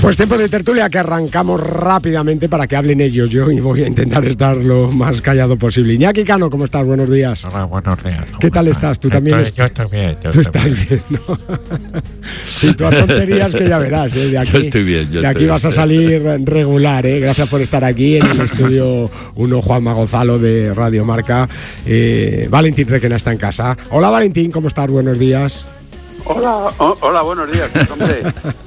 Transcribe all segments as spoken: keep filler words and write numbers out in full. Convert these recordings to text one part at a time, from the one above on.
Pues tiempo de tertulia que arrancamos rápidamente para que hablen ellos. Yo y voy a intentar estar lo más callado posible. Iñaki Cano, ¿cómo estás? Buenos días. Hola, buenos días. ¿Qué tal estás? ¿Tú también? Estoy, est- yo estoy bien. Yo Tú estoy estás bien, ¿no? Sí, tú a tonterías que ya verás, ¿eh? De aquí, Yo estoy bien. Yo de aquí estoy vas a bien. salir regular, ¿eh? Gracias por estar aquí en el estudio uno, Juanma Gonzalo de Radio Marca. Eh, Valentín Requena está en casa. Hola, Valentín, ¿cómo estás? Buenos días. Hola, o- hola, buenos días, hombre.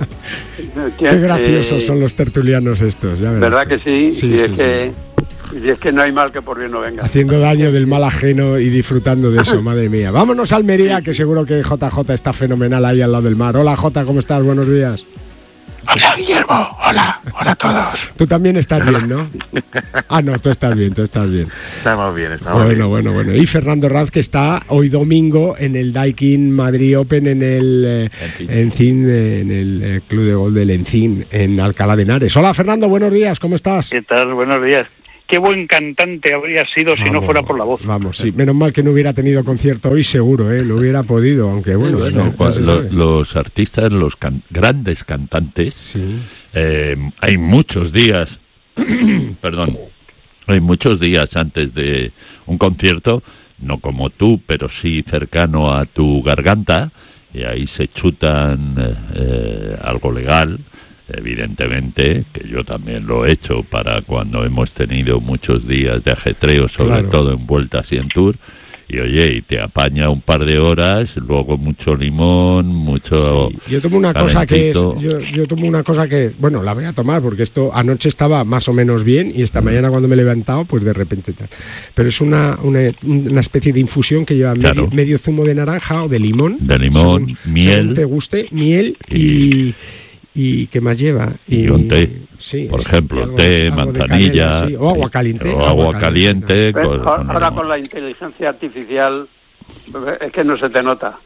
Qué graciosos son los tertulianos estos, ya verás. ¿Verdad que sí? Sí, y, sí, es sí. que, y es que no hay mal que por bien no venga. Haciendo daño del mal ajeno y disfrutando de eso, madre mía. Vámonos a Almería, que seguro que J J está fenomenal ahí al lado del mar. Hola, J, ¿cómo estás? Buenos días. Hola, Guillermo. Hola. Hola a todos. Tú también estás bien, ¿no? Ah, no, tú estás bien, tú estás bien. Estamos bien, estamos Bueno, bien. bueno, bueno. Y Fernando Ranz, que está hoy domingo en el Daikin Madrid Open en el eh, Encín. Encín, eh, en el eh, Club de Golf del Encín, en Alcalá de Henares. Hola, Fernando, buenos días, ¿cómo estás? ¿Qué tal? Buenos días. Qué buen cantante habría sido si no Vamos, fuera por la voz. Vamos, sí. Menos mal que no hubiera tenido concierto hoy, seguro, ¿eh? No hubiera podido, aunque bueno. Bueno, no- no cua- se lo- sabe. los artistas, los can- grandes cantantes, Sí. eh, hay muchos días, perdón, hay muchos días antes de un concierto, no como tú, pero sí cercano a tu garganta, y ahí se chutan eh, eh, algo legal, evidentemente, que yo también lo he hecho para cuando hemos tenido muchos días de ajetreo, sobre Claro. todo en vueltas y en tour, y oye, y te apaña un par de horas, luego mucho limón, mucho... Sí, Yo tomo una cosa que es, calentito. yo, yo tomo una cosa que, bueno, la voy a tomar porque esto anoche estaba más o menos bien y esta mañana cuando me he levantado, pues de repente tal. Pero es una, una, una especie de infusión que lleva Claro. medio, medio zumo de naranja o de limón. De limón, miel. según te guste, miel y... ¿Y qué más lleva? Y un té. Sí, Por eso, ejemplo, y algo- té, algo de manzanilla, canela, sí, o agua caliente. o agua caliente. ¿Ves? con- con Ahora limón. con la inteligencia artificial es que no se te nota.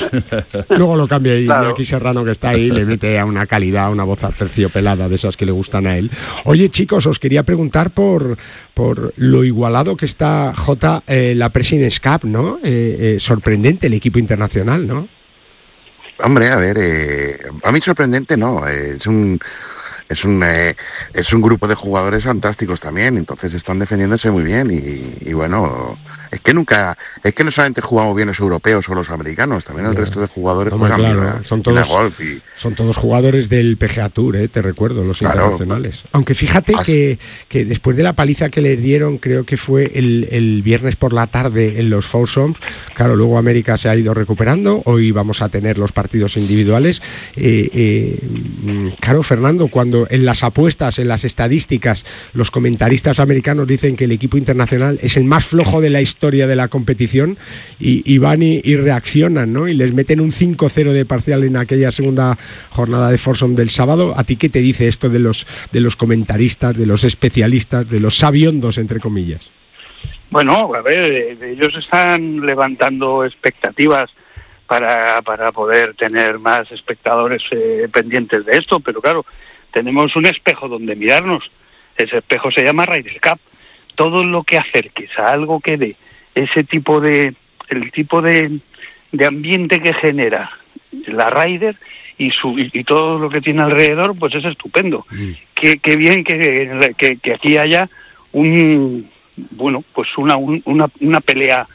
Luego lo cambia y Claro. Iñaki Serrano, que está ahí, le mete a una calidad, una voz aterciopelada de esas que le gustan a él. Oye, chicos, os quería preguntar por, por lo igualado que está, J, eh, la President's Cup, ¿no? Eh, eh, sorprendente el equipo internacional, ¿no? Hombre, a ver, eh, a mí sorprendente no, eh, es un es un eh, es un grupo de jugadores fantásticos también, entonces están defendiéndose muy bien y, y bueno, es que nunca, es que no solamente jugamos bien los europeos o los americanos, también el Ya. resto de jugadores Hombre, juegan claro, bien, son bien a todos- golf y Son todos jugadores del P G A Tour, ¿eh? Te recuerdo, los Claro. internacionales. Aunque fíjate Así- que, que después de la paliza que les dieron, creo que fue el, el viernes por la tarde en los Foursomes, claro, luego América se ha ido recuperando, hoy vamos a tener los partidos individuales. Eh, eh, mm, claro, Fernando, cuando en las apuestas, en las estadísticas, los comentaristas americanos dicen que el equipo internacional es el más flojo de la historia de la competición y, y van y, y reaccionan, ¿no? Y les meten un cinco cero de parcial en aquella segunda jornada de Foursome del sábado. ¿A ti qué te dice esto de los, de los comentaristas, de los especialistas, de los sabiondos, entre comillas? Bueno, a ver, eh, ellos están levantando expectativas para, para poder tener más espectadores eh, pendientes de esto, pero claro, tenemos un espejo donde mirarnos. Ese espejo se llama Ryder Cup. Todo lo que acerques a algo que dé ese tipo de, el tipo de, de ambiente que genera la Ryder y, su, y, y todo lo que tiene alrededor, pues es estupendo. Mm. Qué, qué bien que, que, que aquí haya un, bueno, pues una, un- una, una pelea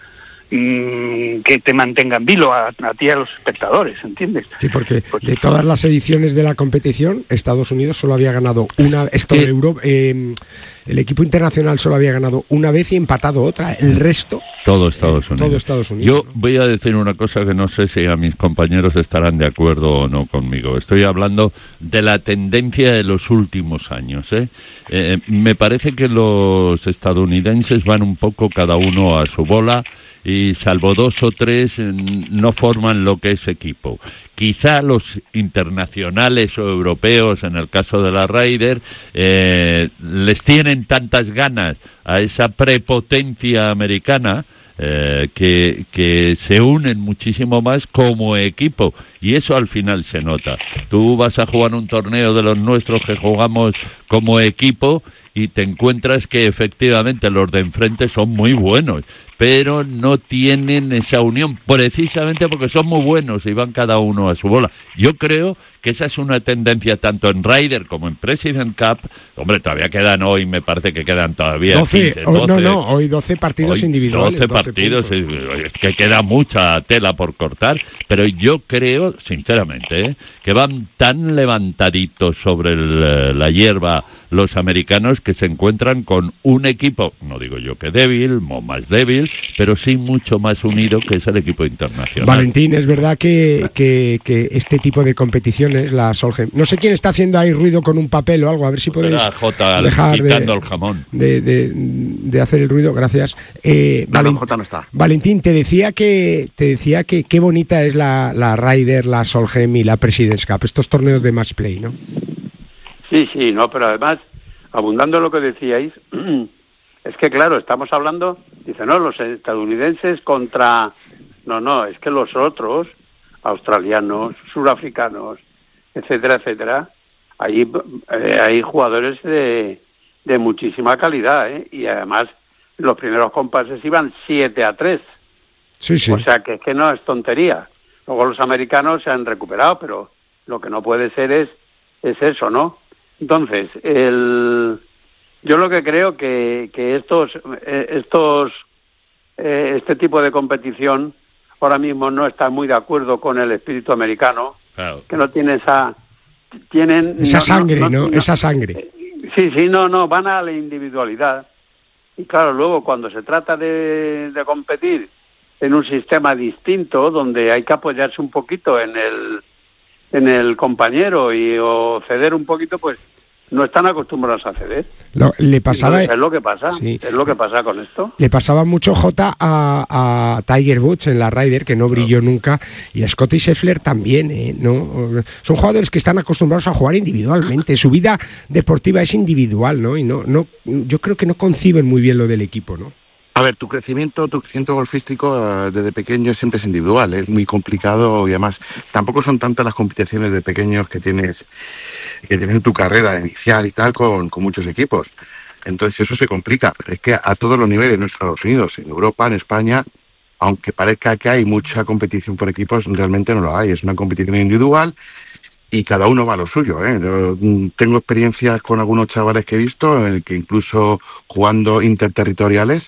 mm, que te mantenga en vilo a, a ti y a los espectadores, ¿entiendes? Sí, porque Pues- de todas las ediciones de la competición, Estados Unidos solo había ganado una. Esto Sí. Euro- eh, el equipo internacional solo había ganado una vez y empatado otra. El resto, Todo Estados eh, Unidos. todo Estados Unidos. Yo ¿no? voy a decir una cosa que no sé si a mis compañeros estarán de acuerdo o no conmigo. Estoy hablando de la tendencia de los últimos años, ¿eh? Eh, me parece que los estadounidenses van un poco cada uno a su bola y salvo dos o tres eh, no forman lo que es equipo. Quizá los internacionales o europeos, en el caso de la Ryder, eh, les tienen tantas ganas a esa prepotencia americana eh, que, que se unen muchísimo más como equipo y eso al final se nota. Tú vas a jugar un torneo de los nuestros que jugamos como equipo y te encuentras que efectivamente los de enfrente son muy buenos, pero no tienen esa unión, precisamente porque son muy buenos y van cada uno a su bola. Yo creo que esa es una tendencia tanto en Ryder como en President Cup. Hombre, todavía quedan hoy, me parece que quedan todavía doce, quince, doce. No, no, hoy doce partidos hoy individuales. doce partidos, doce es que queda mucha tela por cortar, pero yo creo, sinceramente, ¿eh? que van tan levantaditos sobre el, la hierba los americanos que se encuentran con un equipo, no digo yo que débil, o más débil, pero sí mucho más unido que es el equipo internacional. Valentín, es verdad que, que, que este tipo de competiciones, la Solheim, no sé quién está haciendo ahí ruido con un papel o algo, a ver si Pues podéis Jota, dejar quitando de, el jamón. De, de, de hacer el ruido, gracias. Eh, no, Valent- no, Jota no está. Valentín, te decía que te decía que qué bonita es la, la Ryder, la Solheim y la President's Cup, estos torneos de match play, ¿no? Sí, sí, no, pero además, abundando en lo que decíais, es que claro, estamos hablando, dice, no, los estadounidenses contra, no, no, es que los otros, australianos, surafricanos, etcétera, etcétera, hay, eh, hay jugadores de, de muchísima calidad, ¿eh? Y además los primeros compases iban siete a tres. Sí, sí. O sea que es que no es tontería. Luego los americanos se han recuperado, pero lo que no puede ser es, es eso, ¿no? Entonces, el, yo lo que creo que, que estos, eh, estos, eh, este tipo de competición ahora mismo no está muy de acuerdo con el espíritu americano, claro, que no tiene esa, tienen esa no, sangre, ¿no? no, no Esa sangre. Sí, sí, no, no, van a la individualidad. Y claro, luego cuando se trata de, de competir en un sistema distinto, donde hay que apoyarse un poquito en el en el compañero y o ceder un poquito, pues no están acostumbrados a ceder. Lo, le pasaba, es lo que pasa, sí. es lo que pasa con esto. Le pasaba mucho Jota a, a Tiger Woods en la Ryder, que no brilló no. nunca, y a Scottie Scheffler también, ¿eh? ¿No? Son jugadores que están acostumbrados a jugar individualmente, su vida deportiva es individual, ¿no? Y no, no, yo creo que no conciben muy bien lo del equipo, ¿no? A ver, tu crecimiento, tu crecimiento golfístico uh, desde pequeño siempre es individual, es muy complicado y además tampoco son tantas las competiciones de pequeños que tienes que tienes en tu carrera inicial y tal con, con muchos equipos. Entonces eso se complica, pero es que a todos los niveles, no en Estados Unidos, en Europa, en España, aunque parezca que hay mucha competición por equipos, realmente no lo hay, es una competición individual y cada uno va a lo suyo, ¿eh? Yo tengo experiencias con algunos chavales que he visto, en el que incluso jugando interterritoriales,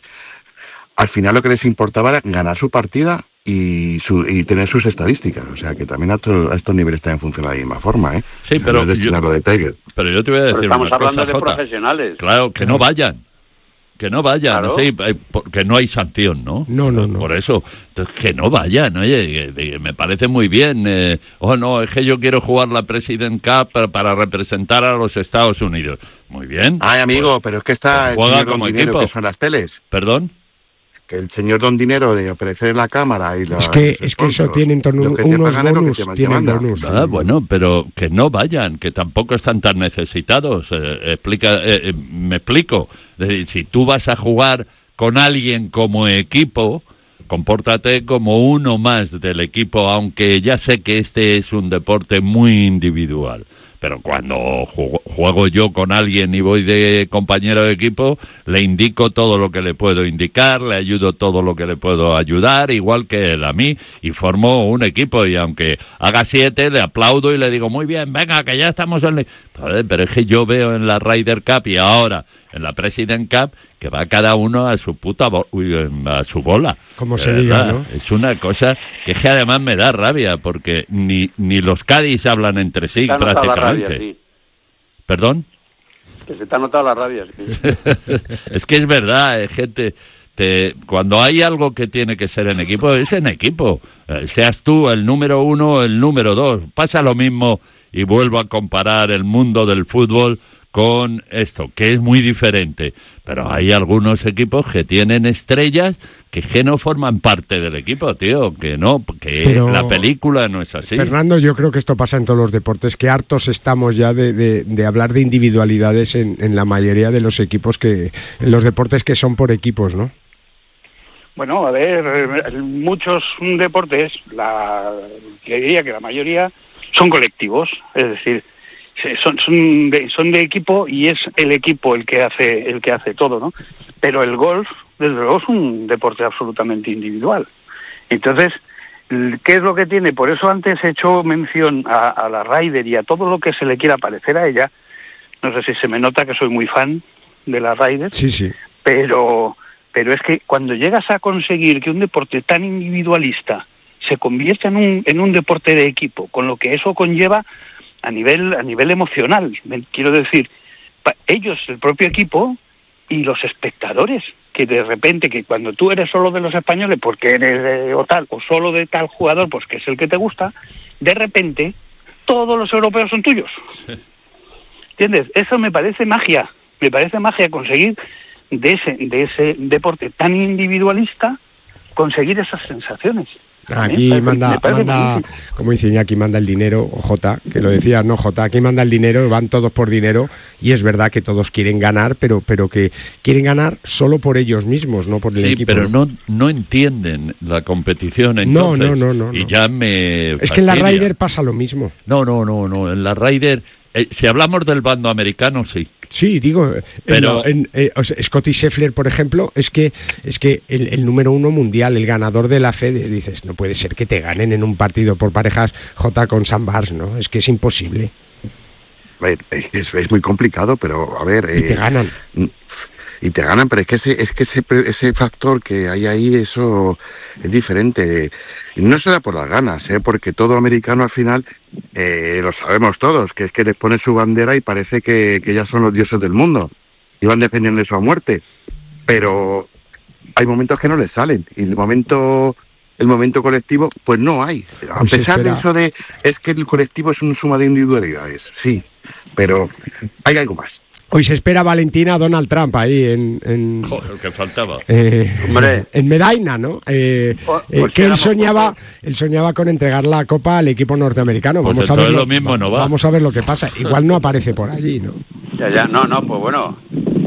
al final lo que les importaba era ganar su partida y, su, y tener sus estadísticas. O sea, que también a, to, a estos niveles también funciona de la misma forma, ¿eh? Sí, pero, no es yo, lo de Tiger. pero yo te voy a decir estamos una hablando cosa, de Jota. Profesionales. Claro, que no vayan. Que no vayan, Claro. sí, porque no hay sanción, ¿no? No, no, no. Por eso, entonces, que no vayan, oye, que, que me parece muy bien. Eh, oh, no, es que yo quiero jugar la President Cup para, para representar a los Estados Unidos. Muy bien. Ay, amigo, pues, pero es que está pues el juega señor como Don Dinero, equipo. que son las teles. ¿Perdón? Que el señor Don Dinero de aparecer en la cámara y los Es que, es que eso tienen torno, unos bonus, tienen bonus. Ah, bueno, pero que no vayan, que tampoco están tan necesitados. Eh, explica, eh, eh, me explico. Es decir, si tú vas a jugar con alguien como equipo, compórtate como uno más del equipo, aunque ya sé que este es un deporte muy individual. Pero cuando juego, juego yo con alguien y voy de compañero de equipo, le indico todo lo que le puedo indicar, le ayudo todo lo que le puedo ayudar, igual que él a mí, y formo un equipo. Y aunque haga siete, le aplaudo y le digo, muy bien, venga, que ya estamos en... Joder, pero es que yo veo en la Ryder Cup y ahora en la President Cup que va cada uno a su puta bo- uy, a su bola. Como se diga, ¿no? Es una cosa que, es que además me da rabia, porque ni, ni los Cádiz hablan entre sí Se te ha notado la prácticamente. rabia, sí. ¿Perdón? Que se te ha notado la rabia. Sí. Es que es verdad, eh, gente... Te, cuando hay algo que tiene que ser en equipo, es en equipo. Eh, seas tú el número uno o el número dos. Pasa lo mismo, y vuelvo a comparar el mundo del fútbol con esto, que es muy diferente. Pero hay algunos equipos que tienen estrellas que, que no forman parte del equipo, tío. Que no, que Pero, la película no es así. Fernando, yo creo que esto pasa en todos los deportes, que hartos estamos ya de, de, de hablar de individualidades en, en la mayoría de los equipos, que en los deportes que son por equipos, ¿no? Bueno, a ver, muchos deportes, la, que diría que la mayoría, son colectivos. Es decir, son son de, son de equipo y es el equipo el que hace el que hace todo, ¿no? Pero el golf, desde luego, es un deporte absolutamente individual. Entonces, ¿qué es lo que tiene? Por eso antes he hecho mención a, a la Ryder y a todo lo que se le quiera parecer a ella. No sé si se me nota que soy muy fan de la Ryder. Sí, sí. Pero, pero es que cuando llegas a conseguir que un deporte tan individualista se convierta en un en un deporte de equipo, con lo que eso conlleva a nivel a nivel emocional, quiero decir, pa, ellos, el propio equipo y los espectadores, que de repente, que cuando tú eres solo de los españoles porque eres de, o tal, o solo de tal jugador, pues que es el que te gusta, de repente todos los europeos son tuyos. Sí. ¿Entiendes? Eso me parece magia, me parece magia conseguir de ese de ese deporte tan individualista, conseguir esas sensaciones. Aquí ¿Eh? manda, manda como dice Iñaki, manda el dinero, o Jota, que lo decía, no Jota, aquí manda el dinero, van todos por dinero, y es verdad que todos quieren ganar, pero pero que quieren ganar solo por ellos mismos, no por el sí, equipo. Sí, pero no no entienden la competición, entonces, no, no, no, no, y no. ya me Es fastidia. Que en la Ryder pasa lo mismo. No, no, no, no, en la Ryder, eh, si hablamos del bando americano, sí. Sí, digo, pero en, en, eh, o sea, Scottie Scheffler, por ejemplo, es que es que el, el número uno mundial, el ganador de la FedEx, dices, no puede ser que te ganen en un partido por parejas J con Sam Bars, ¿no? Es que es imposible. Es, es muy complicado, pero a ver... Y te eh, ganan. Y te ganan, pero es que ese es que ese, ese factor que hay ahí, eso es diferente. No será por las ganas, ¿eh? Porque todo americano al final, eh, lo sabemos todos, que es que les pone su bandera y parece que, que ya son los dioses del mundo. Y van defendiendo eso a muerte. Pero hay momentos que no les salen. Y el momento... El momento colectivo, pues no hay. A Hoy pesar de eso de... Es que el colectivo es una suma de individualidades, sí. Pero hay algo más. Hoy se espera Valentina a Donald Trump ahí en... en Joder, que faltaba. Eh, Hombre. En Medina, ¿no? Eh, oh, pues eh, que él soñaba, él soñaba con entregar la copa al equipo norteamericano. Pues vamos a ver lo, lo mismo no va. Vamos a ver lo que pasa. Igual no aparece por allí, ¿no? Ya, ya, no, no, pues bueno.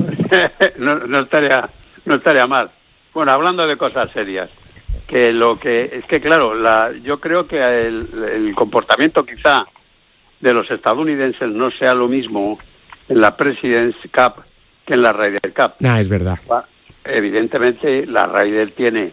no, no estaría, no estaría mal. Bueno, hablando de cosas serias, que lo que es que claro, la, yo creo que el, el comportamiento quizá de los estadounidenses no sea lo mismo en la President's Cup que en la Ryder Cup. Ah, es verdad. Evidentemente la Ryder tiene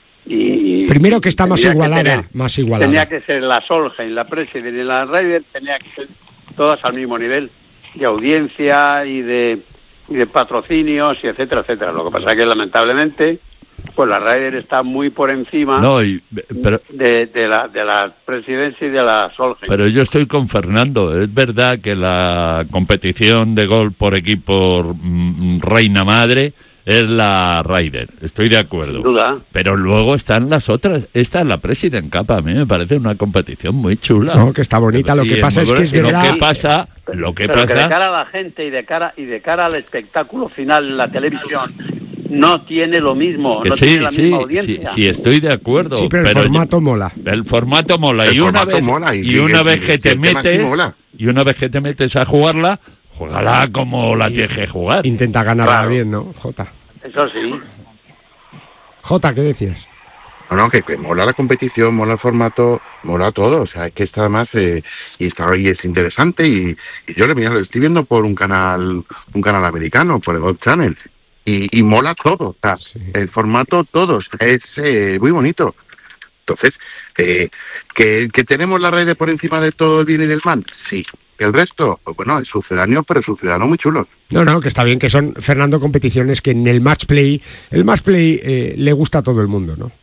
y primero que está más igualada, que tener, más igualada. Tenía que ser la Solheim, la President y la Ryder tenía que ser todas al mismo nivel de audiencia y de y de patrocinios y etcétera, etcétera. Lo que pasa es que lamentablemente pues la Ryder está muy por encima no, y, pero, de, de la de la presidencia y de la Solheim. Pero yo estoy con Fernando. Es verdad que la competición de golf por equipo mm, reina madre es la Ryder. Estoy de acuerdo. Sin duda. Pero luego están las otras. Esta es la President Cup. A mí me parece una competición muy chula. No, que está bonita. Lo que pasa es que es verdad. Lo que pasa, lo que pero pasa. Que de cara a la gente y de cara y de cara al espectáculo final en la televisión. No tiene lo mismo, que no sí, tiene la sí, misma audiencia. Sí, sí, estoy de acuerdo. Sí, pero el pero formato yo, mola. El formato mola. El y, una formato vez, mola y, y una y, vez que y, te y metes, mola. y una vez que te metes a jugarla, juégala como la tienes que jugar. Intenta ganarla claro. bien, ¿no, Jota? Eso sí. Jota, ¿qué decías? No, no, que, que mola la competición, mola el formato, mola todo, o sea, es que está además, eh, y está y es interesante, y, y yo mira, lo estoy viendo por un canal, un canal americano, por el Golf Channel, y, y mola todo, o sea, sí. El formato todos, es eh, muy bonito. Entonces, eh, ¿que, que tenemos la Ryder por encima de todo el bien y del mal, sí. El resto, pues bueno, es sucedáneo, pero sucedáneo muy chulo. No, no, que está bien, que son, Fernando, competiciones que en el match play, el match play eh, le gusta a todo el mundo, ¿no?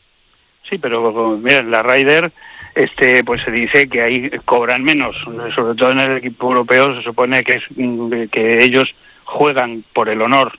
Sí, pero mira, la Ryder, este, pues se dice que ahí cobran menos, sobre todo en el equipo europeo se supone que es que ellos juegan por el honor,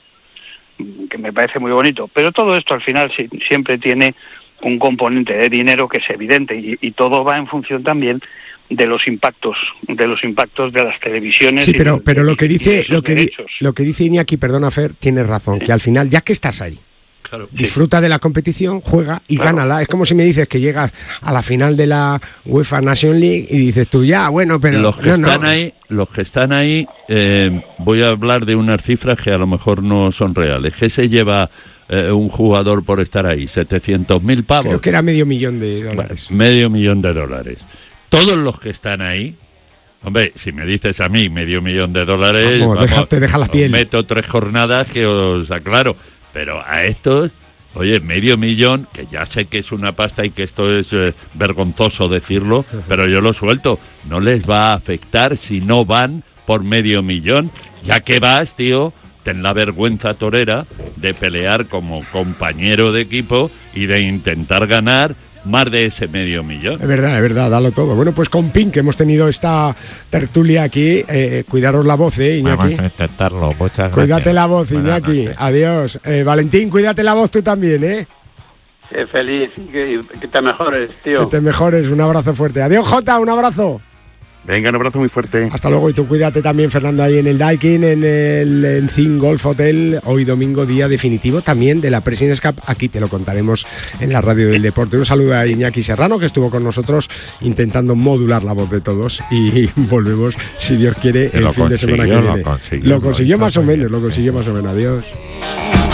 que me parece muy bonito, pero todo esto al final sí, siempre tiene un componente de dinero que es evidente y, y todo va en función también de los impactos, de los impactos de las televisiones. Sí, pero y de, pero lo que dice lo que derechos. lo que dice Iñaki, perdona Fer, tienes razón, sí. Que al final ya que estás ahí, claro, disfruta sí. de la competición, juega y claro. Gánala. Es como si me dices que llegas a la final de la UEFA Nation League y dices tú ya, bueno, pero los que no, están no. ahí, los que están ahí, eh, voy a hablar de unas cifras que a lo mejor no son reales. ¿Qué se lleva eh, un jugador por estar ahí? setecientos mil pavos. Creo que era medio millón de dólares. Bueno, medio millón de dólares. Todos los que están ahí Hombre, si me dices a mí medio millón de dólares, vamos, vamos, deja, te deja la piel. meto tres jornadas que os aclaro. Pero a estos, oye, medio millón, que ya sé que es una pasta y que esto es eh, vergonzoso decirlo, pero yo lo suelto. No les va a afectar si no van por medio millón. Ya que vas, tío, ten la vergüenza torera de pelear como compañero de equipo y de intentar ganar más de ese medio millón. Es verdad, es verdad, dalo todo. Bueno, pues con Pink hemos tenido esta tertulia aquí. Eh, cuidaros la voz, ¿eh, Iñaki? Vamos a intentarlo. Muchas gracias. Cuídate la voz, Buenas Iñaki. noches. Adiós. Eh, Valentín, cuídate la voz tú también, ¿eh? Sé feliz y que, que te mejores, tío. Que te mejores. Un abrazo fuerte. Adiós, Jota, un abrazo. Venga, un abrazo muy fuerte. Hasta luego. Y tú cuídate también, Fernando, ahí en el Daikin, en el Enzin Golf Hotel. Hoy domingo, día definitivo también de la Presidents Cup. Aquí te lo contaremos en la radio del deporte. Un saludo a Iñaki Serrano, que estuvo con nosotros intentando modular la voz de todos. Y volvemos, si Dios quiere, el fin de semana que viene. Lo consiguió, lo consiguió más o menos, lo consiguió más o menos. Adiós.